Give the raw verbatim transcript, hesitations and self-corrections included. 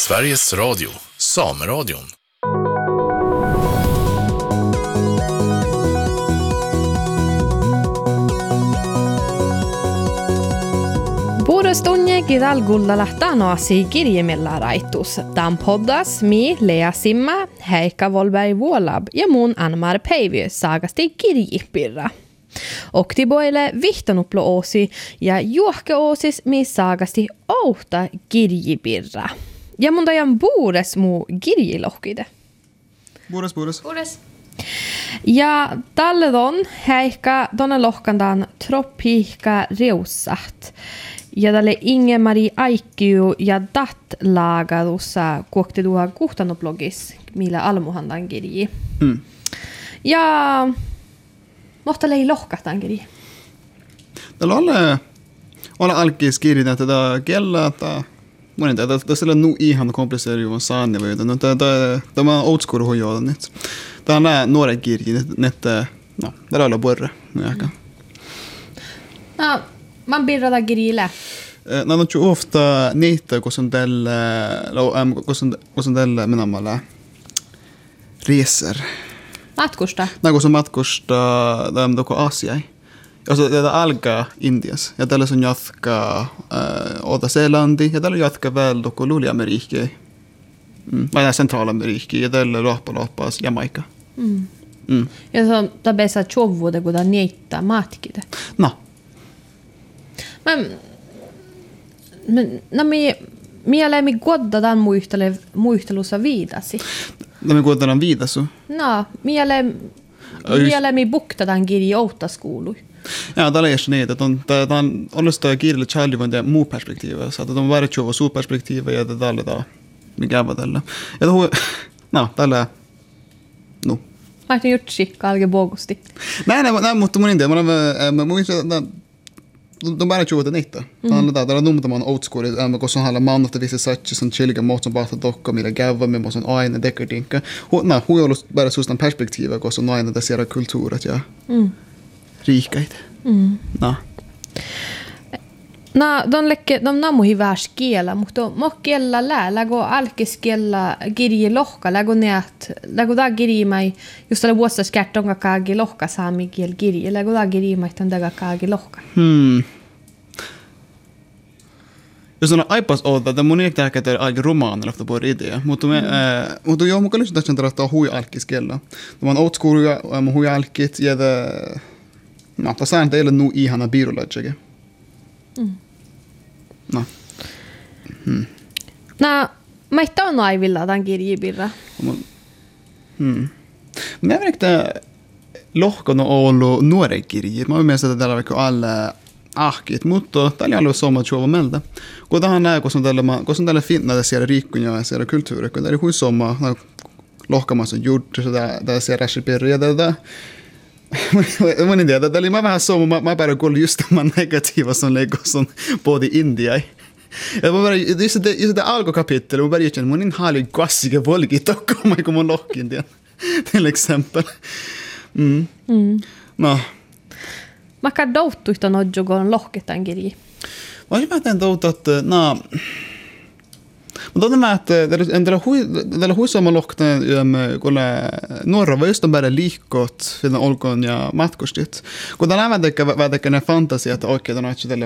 Sveriges Radio, Sameradion. Vuorostunne kidal gullalahtanoasi kirjemilla raitus. Tämän poddas mi Lea Simma, Heikka Volberg-Vuolab ja mun Anmar Päivy saagasti kirjipirra. Oktiboille vihtonuplo-oosi ja juohke-oosis mi saagasti outa kirjipirra. Ja mun tajan buures muu kirjilohkide. Buures, buures. Buures. Ja talledon Heikka tuonne lohkantaan tropiikka reussaht. Ja tälle Inge-Mari Aikkiu ja dat laagadussa kuokti tuohon kuhtanoblogis, millä almuhandan kirji. Mm. Ja mohta lei lohkahtaan kirji. Täällä on olla alkis kirjina tätä kella, että monen tätä tässä on nu ihan komplicerat ju sanne vet du. Tämä tämä old school hojo nyt. Tämä on några kirjin netta, no, där alla borra myaka. No, man birrada kirjillä. No, no ju ofta niitä kun on tällä, kun kun on tällä menamalla reser. Matkusta. No, kun on matkusta там doko Aasiai. Alltså det alkaa Indias ja tällä on jatkaa Uutta-Seelanti ja tällä jatkaa väl doko Luli-Amerikki. Mm. Vai Central-Amerikki ja tällä loppa-loppas Jamaica. Mm. Mm. Ja se on tabessa tjovuude, kun tämä niittää matkide. No. Men, men no mi mielemi godda tämän muistelu, muistelussa viidasi. No me kuitenkaan viidasu. No, miele mielemi bukta tämän kirja outaskuului. Ja, det är ju det att det han allstar kirjalla Charlie från det mot perspektivet så att de var ju så perspektivet ja det där då. Mikä tällä. Ja då no, tällä no. Martin Jutsi kalge bogusti. Nej nej nej mutta mun inte man muista de bara tjuta niitä. Tällä där där nummer man old school är med kosan halla man att vissa saker som chilliga mat som bara docka med gava med mån aina dekardinka. No, hur är det bara så stan perspektivet kosan aina det ser kulturet ja. Mm. Rikait. Mm. No. No, de lekke de namu hyväs kiela, mutta mokkella lää, lägo alkiskella kirji lohka, lägo neat, lägo da kirji mai, just tällä vuossa skärtonga kaagi lohka saami kiel kirji, lägo da kirji mai tämän daga kaagi lohka. Hmm. Jos on aipas odda, että mun ei tähkä tehdä aika romaanilla efter på idea, mutta me, mutta joo, mukaan lyhyesti tästä tarvittaa hui alkiskella. Tämä on old school ja hui alkit ja det, no, tässä on teille nu ihana biologiga. Mm. No. Hmm. No, mä ei ole naivilla tämän kirjipirra. Hmm. Men jag vet inte, lohkon on ollut nuoren kirji. Mä mielestäni että täällä vaikka alle ahkit, mutta täällä on ollut sama tjuva melda. Kun tähän näe, kun on täällä, kun on täällä finna, että siellä riikkunja ja siellä kulttuuri, kun täällä on sama lohkamassa gjort, så täällä siellä räsipirri ja tätä. Mä en tiedä, että mä vähän sama, mä, mä bara kuulin just tämän negatiiva som lägger som både India. Ja mä bara, just det, just det alkokapitel, mä bara känner, mun in halv gassiga volgi tokko, mä kun mun lohkin tien, till exempel. Mm. Mm. No. Mä kan douttu yhtä nodjogon lohketan kirji. Mä olisin vähän doutu, että no, mutta on tämä, että tällä huisama lohkten kuule nuora vai just on bara liikot finna olkoon ja matkustit. Kun täällä on vähän tekee ne fantasia, että oikein on aina tällä